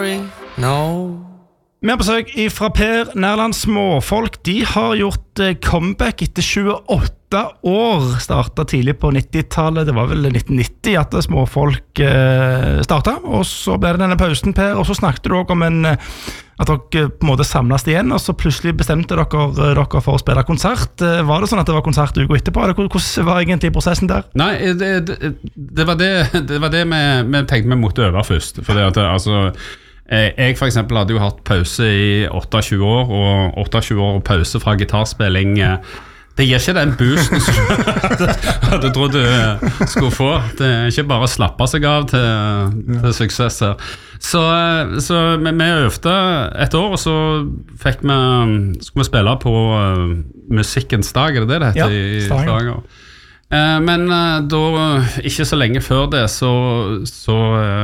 sorry, no. Vi har besøk fra Per Nærland Småfolk. De har gjort comeback etter 28 år. Startet tidlig på 90-tallet. Det var vel 1990 at Småfolk startet. Og så ble det denne pausen, Per. Og så snakket du også om at dere på en måte samles igjen, og så plutselig bestemte dere for å spille konsert. Var det sånn at det var konsert uka etterpå? Hvordan var egentlig prosessen der? Nei, det var det vi tenkte vi måtte øve først. For det at, jeg for eksempel hadde jo hatt pause i 28 år, og 28 år pause fra gitarspilling, det gir ikke den boosten som du trodde du skulle få. Det ikke bare å slappe seg av til suksesser. Så vi øvde et år, og så skulle vi spille på Musikkens dag, er det heter i Stavanger? Men da, ikke så lenge før det, så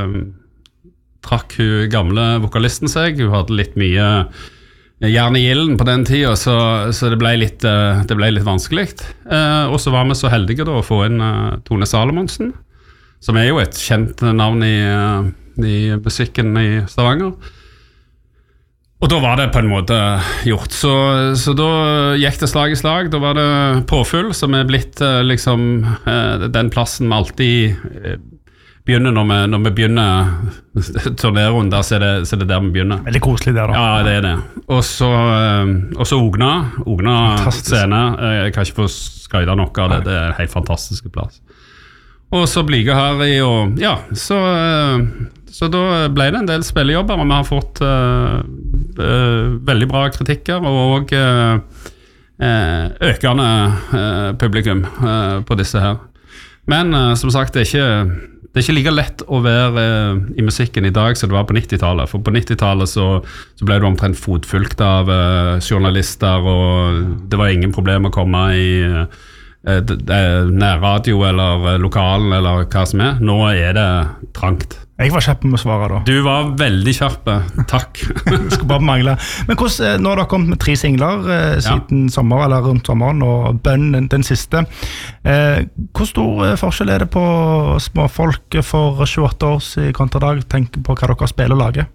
trakk hun gamle vokalisten seg. Hun hadde litt mye jern i ilden på den tiden, så det ble litt vanskelig. Og så var vi så heldige da å få inn Tone Salomonsen, som jo et kjent navn i musikken i Stavanger. Og da var det på en måte gjort. Så da gikk det slag i slag. Da var det påfyll, som blitt liksom den plassen vi alltid begynner når vi begynner turnérunder, så er det der vi begynner. Veldig koselig der da. Ja, det er det. Og så Ogna scene, jeg kan ikke få skryte nok av det, det er en helt fantastisk plass. Og så blir jeg her i, og ja, så da ble det en del spillejobber, og vi har fått veldig bra kritikker, og økende publikum på disse her. Men som sagt, det er ikke like lett å være i musikken i dag som det var på 90-tallet. For på 90-tallet så ble det omtrent fotfulgt av journalister, og det var ingen problem å komme i nærradio eller lokalen eller hva som er. Nå er det trangt. Jeg var kjapp med å svare da. Du var veldig kjapp, takk. Skulle bare mangle. Men hvordan, nå har dere kommet med 3 singler siden sommer, eller rundt sommeren, og Bønn den siste. Hvor stor forskjell er det på Småfolk for 28 år siden kontra dag? Tenk på hva dere spiller og lager.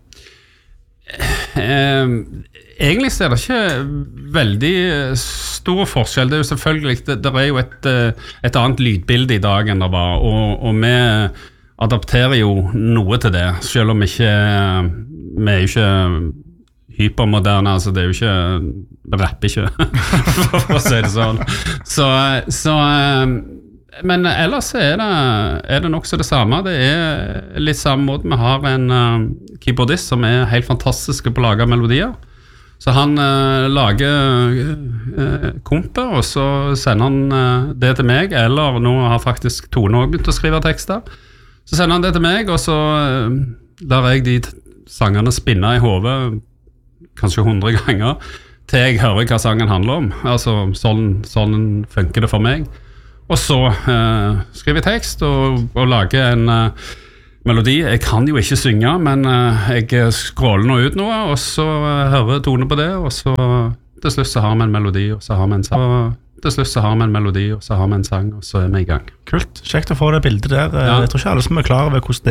Egentlig så er det ikke veldig stor forskjell. Det er jo selvfølgelig, det er jo et annet lydbilde i dag enn det var, og vi adapterer jo noe til det, selv om vi er jo ikke hypermoderne, altså det er jo ikke, det rapper ikke, for å si det sånn. Men ellers er det nok så det samme. Det er litt samme måte. Vi har en keyboardist som er helt fantastisk på å lage melodier. Så han lager komper, og så sender han det til meg, eller nå har faktisk Tone også begynt å skrive tekster. Så sender han det til meg, og så lar jeg de sangene spinne i hodet kanskje 100 ganger, til jeg hører hva sangen handler om. Altså, sånn funker det for meg. Og så skriver jeg tekst og lager en melodi. Jeg kan jo ikke synge, men jeg scroller nå ut noe, og så hører Tone på det, og så til slutt så har vi en melodi, og så har vi en sang. Til slutt så har vi en melodi, og så har vi en sang, og så er vi i gang. Kult, kjekt å få det bildet der. Jeg tror ikke alle som er klar over hvordan det